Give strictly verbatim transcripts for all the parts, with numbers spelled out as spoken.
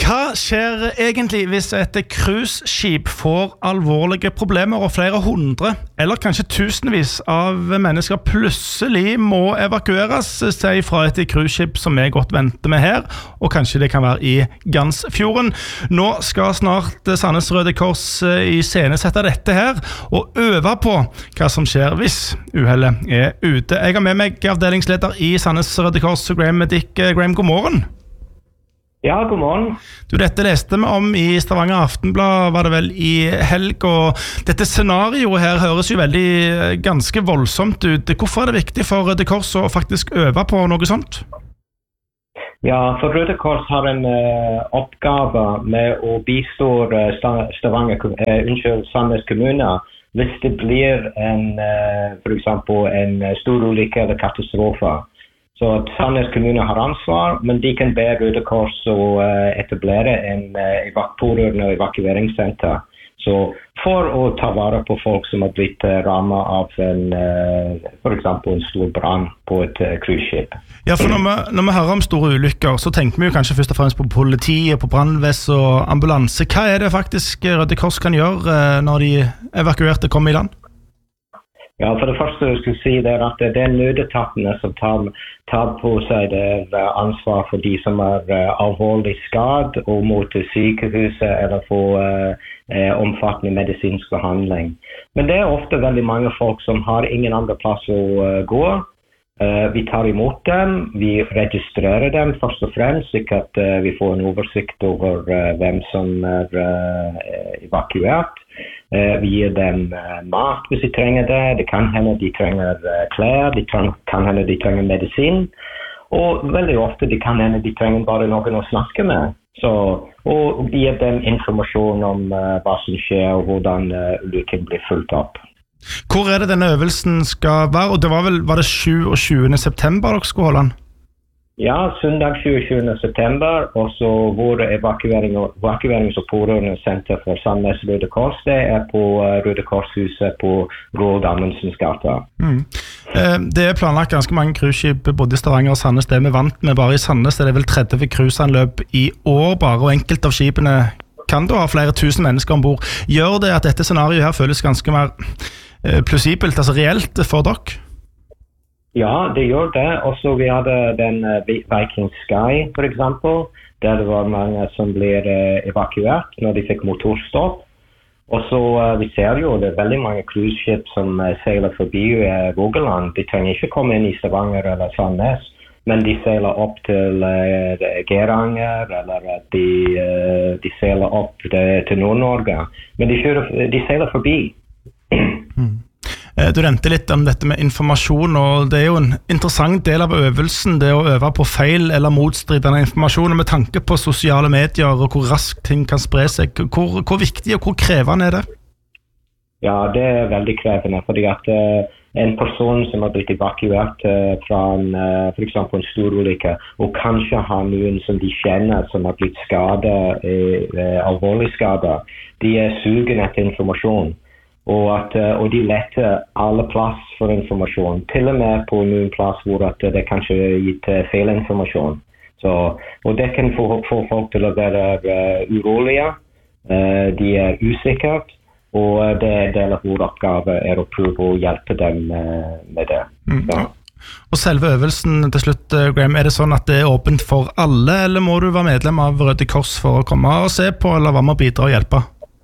Hva skjer egentlig hvis et cruiseskip får alvorlige problemer og flere hundre, eller kanskje tusenvis av mennesker plutselig må evakueres seg fra et cruiseskip som vi godt venter med her, og kanskje det kan være i Gansfjorden? Nå skal snart Sandnes Røde Kors iscenesette dette her, og øve på hva som skjer hvis uhellet er ute. Jeg har med meg avdelingsleder i Sandnes Røde Kors, Graham Dick. Graham, god morgen. Ja, god morgen. Du, dette leste vi om i Stavanger Aftenblad, var det vel i helg, og dette scenarioet her høres jo veldig ganske voldsomt ut. Hvorfor er det viktig for Røde Kors å faktisk øve på noe sånt? Ja, for Røde Kors har en uh, oppgave med å bistå uh, Stavanger, uh, unnskyld, Sandnes kommune hvis det blir en, uh, for eksempel en stor ulykke eller katastrofe. Så Sandnes kommune har ansvar, men de kan be Røde Kors å uh, etablere en uh, pårørende- og evakueringssenter. Så for å ta vare på folk som har blitt uh, rammet av en, uh, for eksempel en stor brann på et uh, cruiseskip. Ja, for når vi, når vi hører om store ulykker, så tenker vi jo kanskje først og fremst på politiet, på brannvesen og ambulanse. Hva er det faktisk Røde Kors kan gjøre uh, når de evakuerte kommer i land? Ja, for det første jeg skulle si det er at det er nødetatene som tar, tar på seg det ansvar for de som er uh, alvorlig skadd og må til sykehuset eller få uh, uh, omfattende medisinsk behandling. Men det er ofte veldig mange folk som har ingen andre plass å uh, gå. Uh, vi tar imot dem, vi registrerer dem først og fremst, slik at uh, vi får en oversikt over uh, hvem som er uh, evakuert. Uh, vi gir dem uh, mat hvis de trenger det, det kan hende de trenger uh, klær, det kan, kan hende de trenger medisin, og veldig ofte det kan hende de trenger bare noen å snakke med. Så, og vi gir dem informasjon om uh, hva som skjer og hvordan uh, ulykken blir fulgt opp. Hvor er det denne øvelsen skal være? Og det var vel, var det tjueåtte september dere skulle holde den? Ja, søndag tjueåtte september, og så vår evakuering og, evakuerings- og pårørendesenter for Sandnes Røde Kors, det er på uh, Røde Korshuset på Roald Amundsens gata. Mm. Eh, det er planlagt ganske mange cruiseskip både i Stavanger og Sandnes. Det er vi vant med. Bare i Sandnes er det vel tretti cruiseanløp i år bare, og enkelte av skipene kan da ha flere tusen mennesker ombord. Gjør det at dette scenarioet her føles ganske mer eh, plausibelt, altså reelt for dere? Ja, det gjør det. Også vi hadde den uh, Viking Sky, for eksempel, der det var mange som ble uh, evakuert når de fikk motorstopp. Og så uh, vi ser jo det er veldig mange cruiseskip som uh, seiler forbi uh, Rogaland. De trenger ikke komme inn i Stavanger eller Sandnes, men de seiler opp til uh, Geranger, eller de, uh, de seiler opp til, til Nord-Norge. Men de, kjører, de seiler forbi. Mm. Du nevnte litt om dette med informasjon, og det er jo en interessant del av øvelsen, det å øve på feil eller motstridende informasjon, med tanke på sosiale medier og hvor raskt ting kan spre seg. Hvor, hvor viktig og hvor krevende er det? Ja, det er veldig krevende, fordi at uh, en person som har blitt evakuert uh, fra en, uh, for eksempel en stor ulykke, og kanskje har noen som de kjenner som har blitt skadet, uh, uh, alvorlig skadet, de er sugen etter informasjon. Og, at, og de letter alle plass for informasjon, til og med på noen plass hvor at det kanskje er gitt feil informasjon. Så, og det kan få, få folk til å være uh, urolige, uh, de er usikkert, og det er del av vår oppgave er å prøve å hjelpe dem uh, med det. Mm. Ja. Og selve øvelsen til slutt, Graham, er det sånn at det er åpent for alle, eller må du være medlem av Røde Kors for å komme og se på, eller hva med å bidra og hjelpe?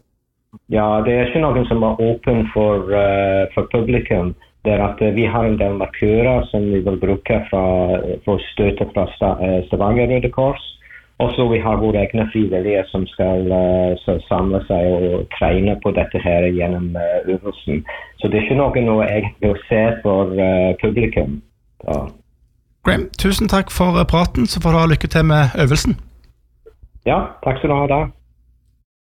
Ja, det er ikke noen som er åpen for, uh, for publikum. Det er at uh, vi har en del markører som vi vil bruke fra, for støtte fra Stavanger Røde Kors. Og så vi har våre egne frivillige som skal uh, samle seg og trene på dette her gjennom uh, øvelsen. Så det er ikke noe å egentlig se for uh, publikum. Ja. Graham, tusen takk for praten, så får du ha lykke til med øvelsen. Ja, takk skal du ha da.